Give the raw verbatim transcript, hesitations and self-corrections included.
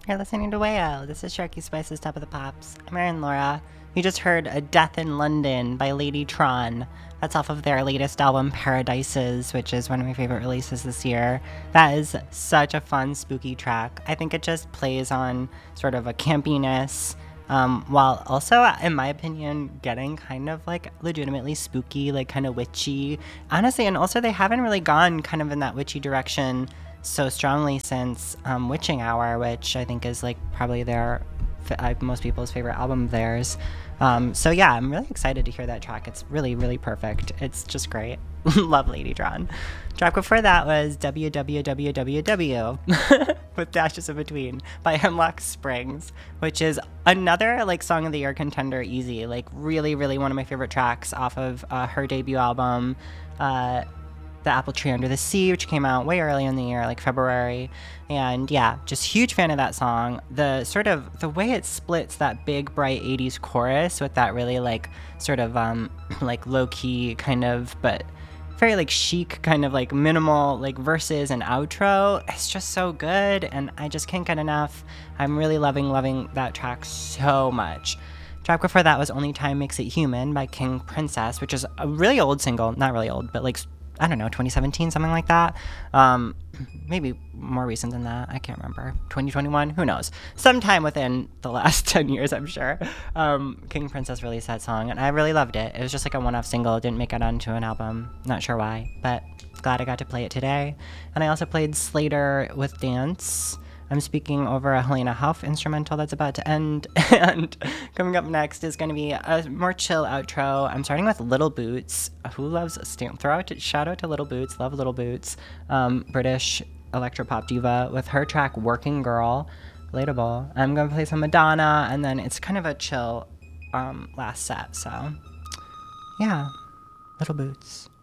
You're listening to Wayo. This is Sharky Spice's Top of the Pops. I'm Erin Laura. You just heard A Death in London by Lady Tron. That's off of their latest album, Paradises, which is one of my favorite releases this year. That is such a fun, spooky track. I think it just plays on sort of a campiness, um, while also, in my opinion, getting kind of like legitimately spooky, like kind of witchy. Honestly, and also they haven't really gone kind of in that witchy direction so strongly since um, Witching Hour, which I think is like probably their uh, most people's favorite album of theirs. Um, so yeah, I'm really excited to hear that track. It's really, really perfect. It's just great. Love Lady Tron. Track before that was W W W W W with dashes in between by Hemlock Springs, which is another like song of the year contender easy. Like really, really one of my favorite tracks off of uh, her debut album. Uh, The Apple Tree Under the Sea, which came out way early in the year, like February. And yeah, just huge fan of that song. The sort of, the way it splits that big, bright eighties chorus with that really like, sort of, um, like low-key kind of, but very like chic kind of like minimal like verses and outro. It's just so good, and I just can't get enough. I'm really loving, loving that track so much. Track before that was Only Time Makes It Human by King Princess, which is a really old single. Not really old, but like I don't know, twenty seventeen, something like that. Um, maybe more recent than that. I can't remember. twenty twenty-one? Who knows? Sometime within the last ten years, I'm sure. Um, King Princess released that song, and I really loved it. It was just like a one-off single. It didn't make it onto an album. Not sure why, but glad I got to play it today. And I also played Slater with Dance. I'm speaking over a Helena Hauff instrumental that's about to end. And coming up next is going to be a more chill outro. I'm starting with Little Boots. Who loves stand? Throw out, shout out to Little Boots. Love Little Boots. Um, British electropop diva with her track Working Girl. Relatable. I'm going to play some Madonna, and then it's kind of a chill um, last set. So, yeah, Little Boots.